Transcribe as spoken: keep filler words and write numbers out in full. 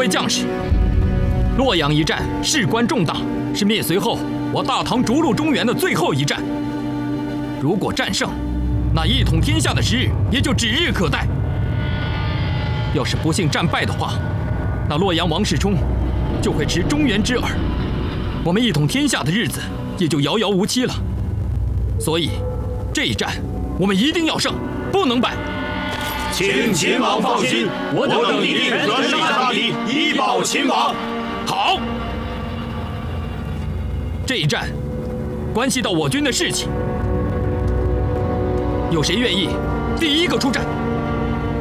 将士。洛阳一战事关重大，是灭隋后我大唐逐鹿中原的最后一战。如果战胜，那一统天下的时日也就指日可待。要是不幸战败的话，那洛阳王世充就会持中原之耳，我们一统天下的日子也就遥遥无期了。所以，这一战我们一定要胜，不能败。 请秦王放心，我等一定全力杀敌，以保秦王。 好，这一战关系到我军的士气，有谁愿意第一个出战？